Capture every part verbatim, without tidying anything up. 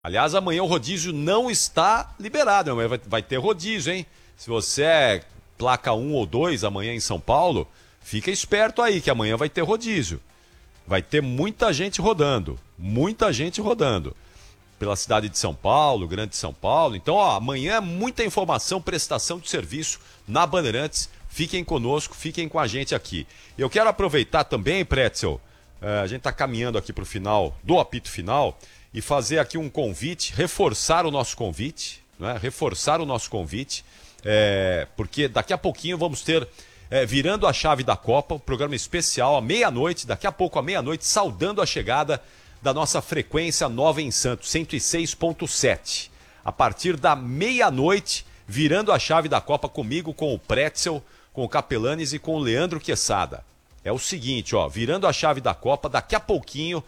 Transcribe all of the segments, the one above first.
Aliás, amanhã o rodízio não está liberado. Amanhã vai, vai ter rodízio, hein? Se você é placa um ou dois amanhã em São Paulo, fica esperto aí que amanhã vai ter rodízio. Vai ter muita gente rodando. Muita gente rodando. Pela cidade de São Paulo, Grande São Paulo. Então, ó, amanhã é muita informação, prestação de serviço na Bandeirantes. Fiquem conosco, fiquem com a gente aqui. Eu quero aproveitar também, Pretzel, uh, a gente está caminhando aqui para o final do apito final, e fazer aqui um convite, reforçar o nosso convite, né? Reforçar o nosso convite, é, porque daqui a pouquinho vamos ter, é, Virando a Chave da Copa, um programa especial à meia-noite, daqui a pouco à meia-noite, saudando a chegada da nossa frequência nova em Santos, cento e seis ponto sete. A partir da meia-noite, Virando a Chave da Copa comigo, com o Pretzel, com o Capelanes e com o Leandro Quesada. É o seguinte, ó, Virando a Chave da Copa, daqui a pouquinho,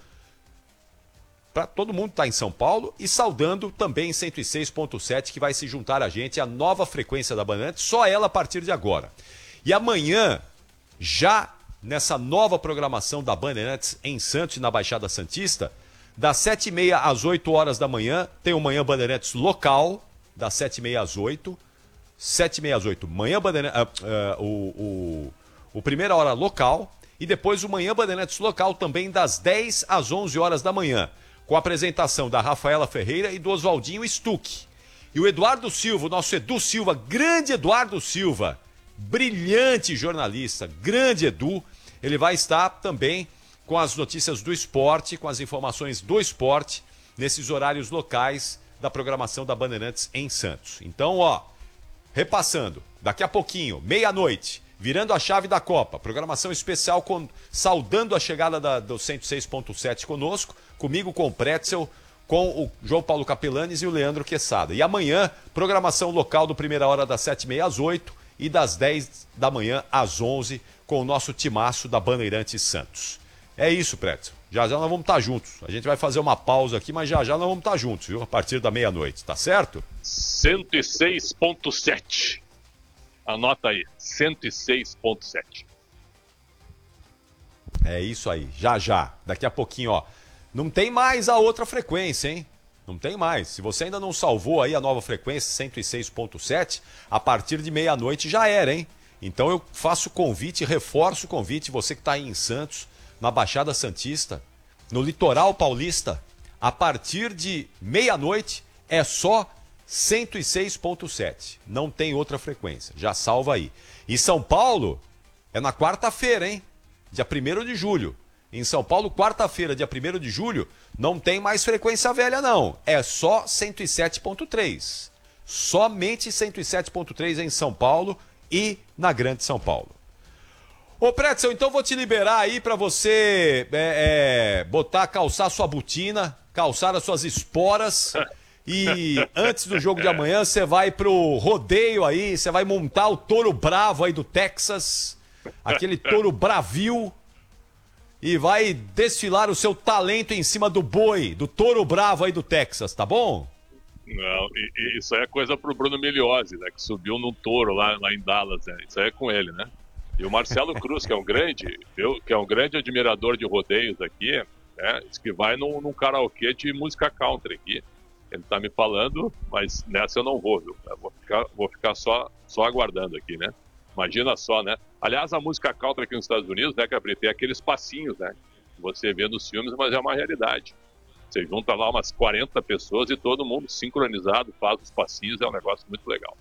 para todo mundo que está em São Paulo, e saudando também em cento e seis ponto sete, que vai se juntar a gente, a nova frequência da Bandeirantes, só ela a partir de agora. E amanhã, já nessa nova programação da Bandeirantes em Santos, na Baixada Santista, das sete e meia às oito horas da manhã, tem o Manhã Bandeirantes local, das sete e meia às oito, sete e meia às oito, Manhã Bandeirantes, uh, uh, o, o, o Primeira Hora local, e depois o Manhã Bandeirantes local também das dez às onze horas da manhã, com a apresentação da Rafaela Ferreira e do Oswaldinho Stuck. E o Eduardo Silva, o nosso Edu Silva, grande Eduardo Silva, brilhante jornalista, grande Edu, ele vai estar também com as notícias do esporte, com as informações do esporte, nesses horários locais da programação da Bandeirantes em Santos. Então, ó, repassando, daqui a pouquinho, meia-noite, Virando a Chave da Copa, programação especial com, saudando a chegada da, do cento e seis ponto sete conosco, comigo, com o Pretzel, com o João Paulo Capelanes e o Leandro Quesada. E amanhã, programação local do Primeira Hora das sete e meia às oito e das dez da manhã às onze, com o nosso timaço da Bandeirantes Santos. É isso, Pretzel. Já já nós vamos estar juntos. A gente vai fazer uma pausa aqui, mas já já nós vamos estar juntos, viu? A partir da meia-noite, tá certo? cento e seis ponto sete. Anota aí, cento e seis ponto sete. É isso aí, já já. Daqui a pouquinho, ó. Não tem mais a outra frequência, hein? Não tem mais. Se você ainda não salvou aí a nova frequência cento e seis ponto sete, a partir de meia-noite já era, hein? Então eu faço o convite, reforço o convite, você que está aí em Santos, na Baixada Santista, no Litoral Paulista, a partir de meia-noite é só cento e seis ponto sete. Não tem outra frequência. Já salva aí. E São Paulo é na quarta-feira, hein? Dia primeiro de julho. Em São Paulo, quarta-feira, dia primeiro de julho, não tem mais frequência velha, não. É só cento e sete ponto três. Somente cento e sete ponto três em São Paulo e na Grande São Paulo. Ô, Pretzel, então vou te liberar aí para você é, é, botar, calçar sua botina, calçar as suas esporas. E antes do jogo de amanhã, você vai pro rodeio aí, você vai montar o touro bravo aí do Texas, aquele touro bravio, e vai desfilar o seu talento em cima do boi, do touro bravo aí do Texas, tá bom? Não, e, e isso aí é coisa pro Bruno Migliozzi, né, que subiu num touro lá, lá em Dallas, né? Isso aí é com ele, né? E o Marcelo Cruz, que é um grande, eu, que é um grande admirador de rodeios aqui, né, diz que vai num, num karaokê de música country aqui. Ele tá me falando, mas nessa eu não vou, viu? Eu vou ficar, vou ficar só, só aguardando aqui, né? Imagina só, né? Aliás, a música country aqui nos Estados Unidos, né, Gabriel, tem aqueles passinhos, né? Que você vê nos filmes, mas é uma realidade. Você junta lá umas quarenta pessoas e todo mundo sincronizado, faz os passinhos, é um negócio muito legal.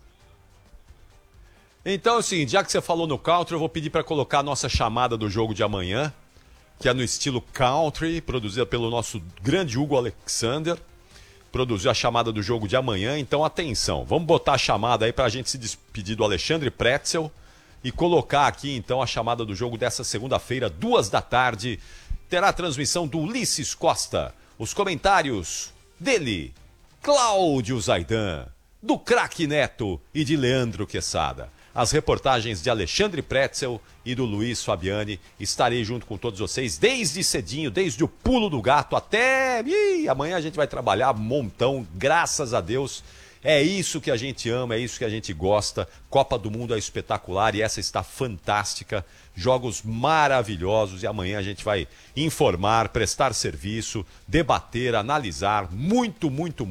Então é o seguinte, já que você falou no country, eu vou pedir para colocar a nossa chamada do jogo de amanhã, que é no estilo country, produzida pelo nosso grande Hugo Alexander. Produziu a chamada do jogo de amanhã, então atenção, vamos botar a chamada aí para a gente se despedir do Alexandre Pretzel e colocar aqui então a chamada do jogo dessa segunda-feira, duas da tarde, terá a transmissão do Ulisses Costa, os comentários dele, Cláudio Zaidan, do Craque Neto e de Leandro Quesada. As reportagens de Alexandre Pretzel e do Luiz Fabiani. Estarei junto com todos vocês desde cedinho, desde o pulo do gato até... Ih, amanhã a gente vai trabalhar um montão, graças a Deus. É isso que a gente ama, é isso que a gente gosta. Copa do Mundo é espetacular e essa está fantástica. Jogos maravilhosos e amanhã a gente vai informar, prestar serviço, debater, analisar muito, muito,